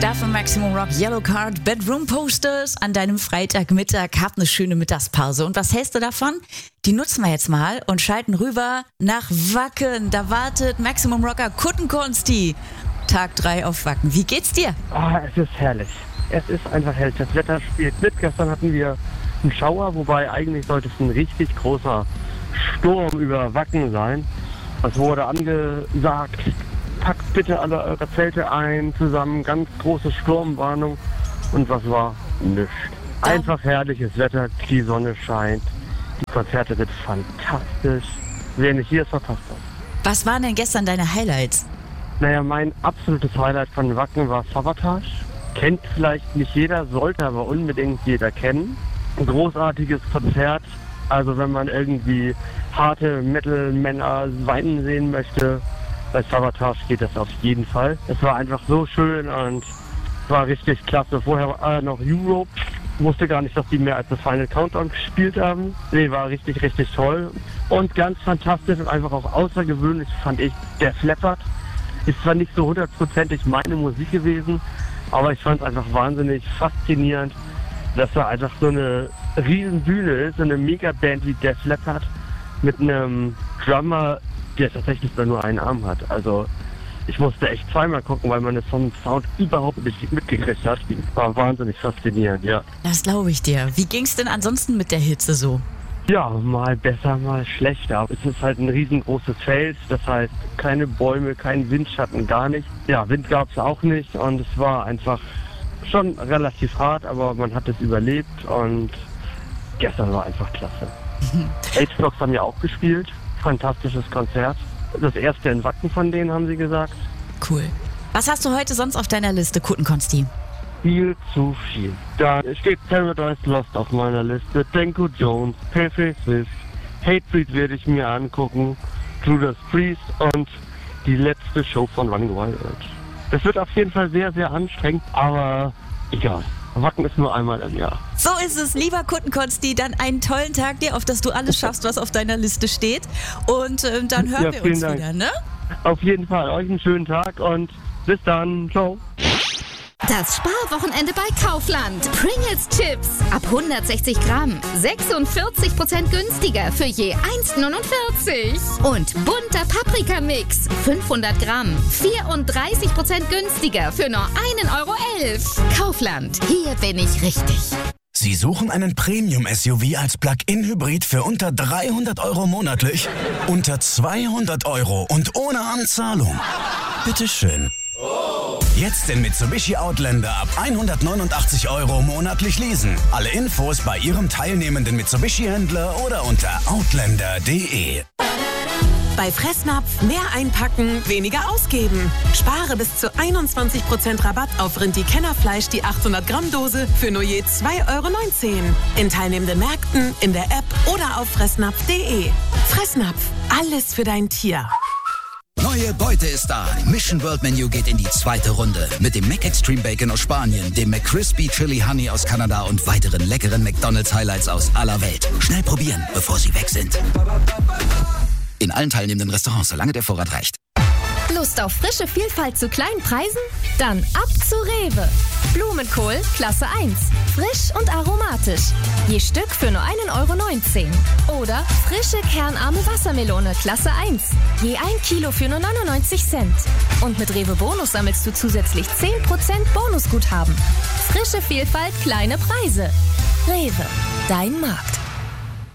Da von Maximum Rock, Yellow Card, Bedroom Posters an deinem Freitagmittag. Habt eine schöne Mittagspause. Und was hältst du davon? Die nutzen wir jetzt mal und schalten rüber nach Wacken. Da wartet Maximum Rocker Kuttenkonsti. Tag 3 auf Wacken. Wie geht's dir? Es ist herrlich. Es ist einfach herrlich. Das Wetter spielt mit. Gestern hatten wir einen Schauer, wobei eigentlich sollte es ein richtig großer Sturm über Wacken sein. Es wurde angesagt, packt bitte alle eure Zelte ein, zusammen, ganz große Sturmwarnung. Und was war? Nichts. Einfach herrliches Wetter, die Sonne scheint, die Konzerte sind fantastisch. Wer nicht hier ist, verpasst das. Was waren denn gestern deine Highlights? Naja, mein absolutes Highlight von Wacken war Savatage. Kennt vielleicht nicht jeder, sollte aber unbedingt jeder kennen. Ein großartiges Konzert. Also wenn man irgendwie harte Metal-Männer weinen sehen möchte, bei Savatage geht das auf jeden Fall. Es war einfach so schön und es war richtig klasse. Vorher war noch Europe. Wusste gar nicht, dass die mehr als das Final Countdown gespielt haben. Nee, war richtig, richtig toll. Und ganz fantastisch und einfach auch außergewöhnlich fand ich Def Leppard. Ist zwar nicht so hundertprozentig meine Musik gewesen, aber ich fand es einfach wahnsinnig faszinierend, dass da einfach so eine riesen Bühne ist, so eine Megaband wie Def Leppard mit einem Drummer, der tatsächlich nur einen Arm hat. Also ich musste echt zweimal gucken, weil man das vom Sound überhaupt nicht mitgekriegt hat. War wahnsinnig faszinierend, ja. Das glaube ich dir. Wie ging's denn ansonsten mit der Hitze so? Ja, mal besser, mal schlechter. Es ist halt ein riesengroßes Feld, das heißt keine Bäume, kein Windschatten, gar nicht. Ja, Wind gab es auch nicht und es war einfach schon relativ hart, aber man hat es überlebt und gestern war einfach klasse. H-Blocks haben ja auch gespielt, fantastisches Konzert. Das erste in Wacken von denen, haben sie gesagt. Cool. Was hast du heute sonst auf deiner Liste, Kuttenkonsti? Viel zu viel. Da steht Paradise Lost auf meiner Liste, Danko Jones, Pale Swift, Hatebreed werde ich mir angucken, Judas Priest und die letzte Show von Running Wild. Das wird auf jeden Fall sehr, sehr anstrengend, aber egal. Wacken ist nur einmal im Jahr. So ist es, lieber Kuttenkonsti, dann einen tollen Tag dir, auf dass du alles schaffst, was auf deiner Liste steht. Und dann hören wir uns Dank. wieder, ne? Auf jeden Fall, euch einen schönen Tag und bis dann. Ciao. Das Sparwochenende bei Kaufland. Pringles Chips ab 160 Gramm. 46% günstiger für je 1,49. Und bunter Paprikamix. 500 Gramm. 34% günstiger für nur 1,11 Euro. Kaufland. Hier bin ich richtig. Sie suchen einen Premium-SUV als Plug-in-Hybrid für unter 300 Euro monatlich? Unter 200 Euro und ohne Anzahlung? Bitteschön. Jetzt den Mitsubishi Outlander ab 189 Euro monatlich leasen. Alle Infos bei Ihrem teilnehmenden Mitsubishi-Händler oder unter outlander.de. Bei Fressnapf mehr einpacken, weniger ausgeben. Spare bis zu 21% Rabatt auf Rindi-Kennerfleisch, die 800 Gramm Dose für nur je 2,19 Euro. In teilnehmenden Märkten, in der App oder auf fressnapf.de. Fressnapf, alles für dein Tier. Neue Beute ist da. Mission World Menu geht in die zweite Runde. Mit dem Mac Extreme Bacon aus Spanien, dem McCrispy Chili Honey aus Kanada und weiteren leckeren McDonald's Highlights aus aller Welt. Schnell probieren, bevor sie weg sind. In allen teilnehmenden Restaurants, solange der Vorrat reicht. Lust auf frische Vielfalt zu kleinen Preisen? Dann ab zu Rewe. Blumenkohl Klasse 1. Frisch und aromatisch. Je Stück für nur 1,19 Euro. Oder frische kernarme Wassermelone Klasse 1. Je 1 Kilo für nur 99 Cent. Und mit Rewe Bonus sammelst du zusätzlich 10% Bonusguthaben. Frische Vielfalt, kleine Preise. Rewe, dein Markt.